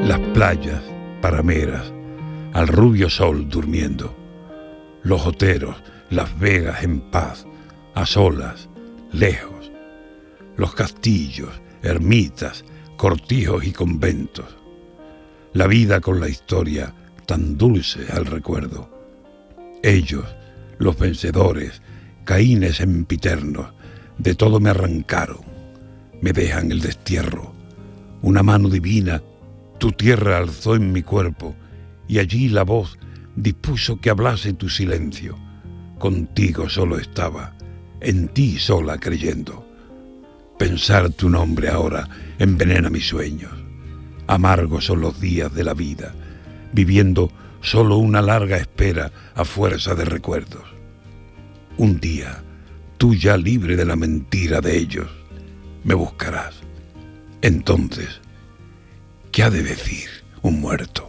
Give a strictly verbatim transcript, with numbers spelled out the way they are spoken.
Las playas, parameras, al rubio sol durmiendo, los oteros, las vegas en paz, a solas, lejos, los castillos, ermitas, cortijos y conventos, la vida con la historia tan dulce al recuerdo. Ellos, los vencedores, caínes empiternos, de todo me arrancaron, me dejan el destierro. Una mano divina tu tierra alzó en mi cuerpo, y allí la voz dispuso que hablase tu silencio. Contigo solo estaba, en ti sola creyendo. Pensar tu nombre ahora envenena mis sueños. Amargos son los días de la vida, viviendo solo una larga espera a fuerza de recuerdos. Un día, tú ya libre de la mentira de ellos, me buscarás. Entonces, ¿qué ha de decir un muerto?